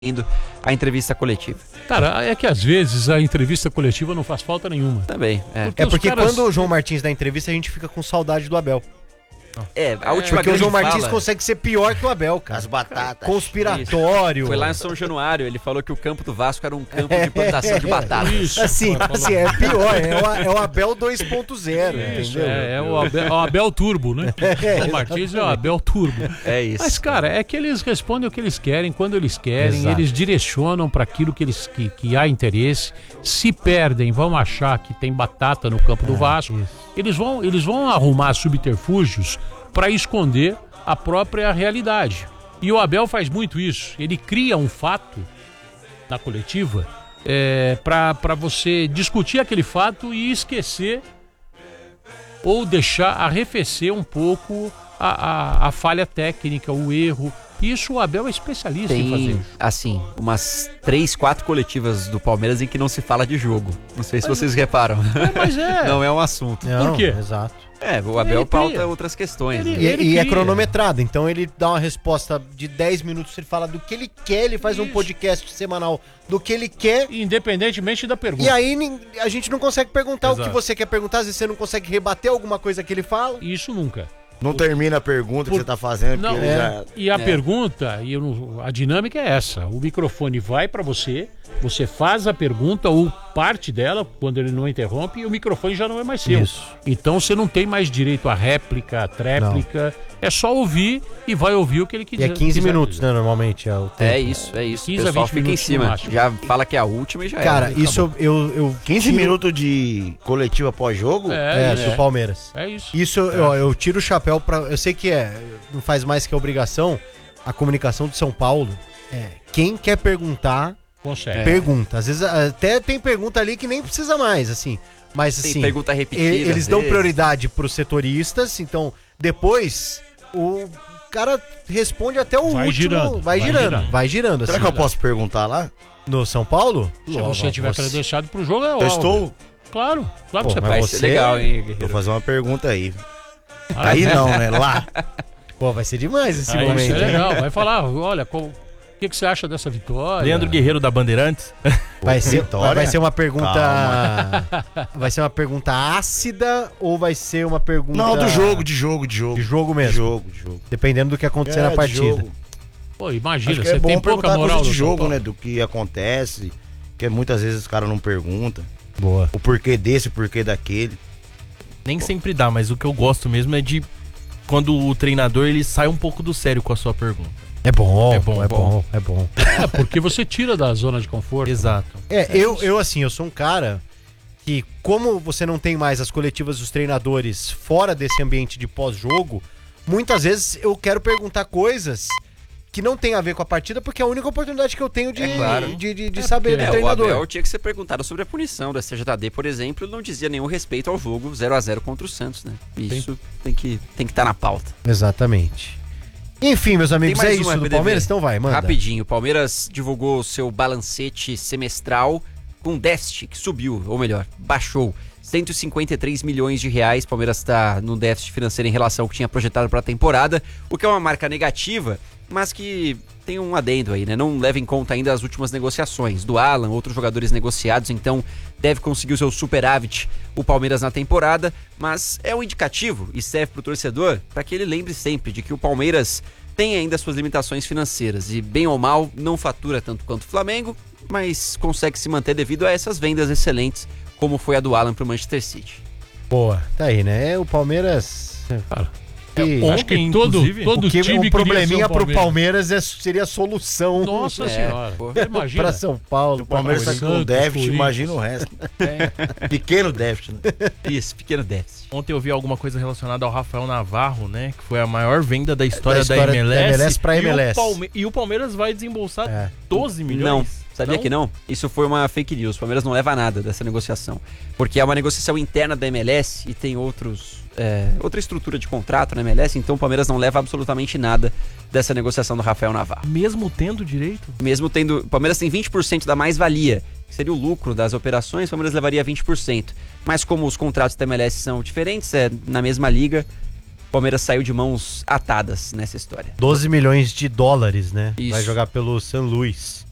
indo a entrevista coletiva. Cara, é que às vezes a entrevista coletiva não faz falta nenhuma. Também, porque quando o João Martins dá entrevista, a gente fica com saudade do Abel. A última Porque o João Martins fala... consegue ser pior que o Abel, cara. As batatas. Conspiratório. Foi lá em São Januário, ele falou que o campo do Vasco era um campo de plantação de batatas. Isso, Assim, é pior, é o Abel 2.0, entendeu? É o Abel Turbo, né? O Martins é o Abel Turbo. É isso. Mas, cara, é que eles respondem o que eles querem, quando eles querem, Exato. eles direcionam para aquilo que há interesse. Se perdem, vão achar que tem batata no campo do Vasco. Eles vão arrumar subterfúgios para esconder a própria realidade. E o Abel faz muito isso. Ele cria um fato na coletiva para você discutir aquele fato e esquecer ou deixar arrefecer um pouco a falha técnica, o erro. Isso o Abel é especialista em fazer. Tem, assim, umas 3, 4 coletivas do Palmeiras em que não se fala de jogo. Não sei se vocês reparam. Mas é. Não é um assunto. Não, Por quê? Exato. O Abel Ele pauta cria. outras questões. Ele- né? E é cria. cronometrado, então ele dá uma resposta de 10 minutos, ele fala do que ele quer, ele faz um Isso. podcast semanal do que ele quer. Independentemente da pergunta. E aí a gente não consegue perguntar o que Exato. você quer perguntar, às vezes você não consegue rebater alguma coisa que ele fala. Isso nunca. Não termina a pergunta que você tá fazendo, Não, porque ele já... E a pergunta, a dinâmica é essa: o microfone vai para você, você faz a pergunta ou parte dela, quando ele não interrompe, e o microfone já não é mais seu. Isso. Então você não tem mais direito à réplica, à tréplica, é só ouvir e vai ouvir o que ele E quiser. é 15 quiser minutos, dizer. né, normalmente é o tempo. É isso. 15 O a pessoal 20 fica em minutos no cima. máximo. Já fala que é a última e já Cara, era. isso eu 15 tiro- minutos de coletiva pós-jogo? do Palmeiras. É isso. Isso eu tiro o chapéu pra. Eu sei que não faz mais que a obrigação. A comunicação de São Paulo quem quer perguntar, Consegue. pergunta. Às vezes até tem pergunta ali que nem precisa mais, assim. Mas Tem assim, pergunta repetida. eles às dão vezes. prioridade pros setoristas, então depois o cara responde até o Vai último. girando, Vai girando. Será Assim. que eu posso perguntar lá? No São Paulo? Se você tiver credenciado pro jogo, é Eu óbvio. estou... Claro que Pô, você mas Vai pode. ser Você- legal, hein, Vou Guerreiro? fazer uma pergunta aí. Ah, Aí não, né? Lá. Pô, vai ser demais esse Aí, momento. isso é hein? legal. Vai falar, olha, o que você acha dessa vitória? Leandro Guerreiro da Bandeirantes. Vai ser, Vitória? vai ser uma pergunta. Vai ser uma pergunta ácida ou vai ser uma pergunta. Não, de jogo. De jogo mesmo. De jogo. Dependendo do que acontecer na de partida. jogo. Pô, Acho imagina, que você é bom tem pouca perguntar moral coisa de no São jogo, Paulo. né? Do que acontece. Que muitas vezes os caras não perguntam. Boa. O porquê desse, o porquê daquele. Nem sempre dá, mas o que eu gosto mesmo é de quando o treinador ele sai um pouco do sério com a sua pergunta. É bom, É bom, é bom, é bom. É, porque você tira da zona de conforto. Exato. Eu sou um cara que, como você não tem mais as coletivas dos treinadores fora desse ambiente de pós-jogo, muitas vezes eu quero perguntar coisas que não tem a ver com a partida, porque é a única oportunidade que eu tenho de, É claro. de saber do O treinador. Abel tinha que ser perguntado sobre a punição da STJD, por exemplo, ele não dizia nenhum respeito ao jogo 0-0 contra o Santos, né? Isso tem que estar na pauta. Exatamente. Enfim, meus amigos, Tem é mais isso uma, do PDV. Palmeiras? Então vai, manda. Rapidinho, o Palmeiras divulgou seu balancete semestral com déficit que subiu, ou melhor, baixou 153 milhões de reais. O Palmeiras está no déficit financeiro em relação ao que tinha projetado para a temporada, o que é uma marca negativa, mas que tem um adendo aí, né? Não leva em conta ainda as últimas negociações do Alan, outros jogadores negociados, então deve conseguir o seu superávit o Palmeiras na temporada, mas é um indicativo e serve para o torcedor para que ele lembre sempre de que o Palmeiras tem ainda suas limitações financeiras e, bem ou mal, não fatura tanto quanto o Flamengo, mas consegue se manter devido a essas vendas excelentes, como foi a do Alan para o Manchester City. Boa, tá aí, né? O Palmeiras. Cara, que- acho que Ontem, todo inclusive, time o queria probleminha ser o pro Palmeiras seria a solução Nossa senhora. pô. Imagina. pra São Paulo. O Palmeiras tá pra com Santos, déficit, Corinthians. imagina o resto. Pequeno déficit, né? Isso, pequeno déficit. Ontem eu vi alguma coisa relacionada ao Rafael Navarro, né? Que foi a maior venda da história da, história MLS. da MLS pra MLS. E o Palmeiras vai desembolsar É. 12 milhões. Não, sabia que não? Isso foi uma fake news. O Palmeiras não leva nada dessa negociação. Porque é uma negociação interna da MLS e tem outra estrutura de contrato na MLS, então o Palmeiras não leva absolutamente nada dessa negociação do Rafael Navarro. Mesmo tendo direito? Mesmo tendo... O Palmeiras tem 20% da mais-valia, que seria o lucro das operações, o Palmeiras levaria 20%. Mas como os contratos da MLS são diferentes, na mesma liga, o Palmeiras saiu de mãos atadas nessa história. 12 milhões de dólares, né? Isso. Vai jogar pelo San Luis.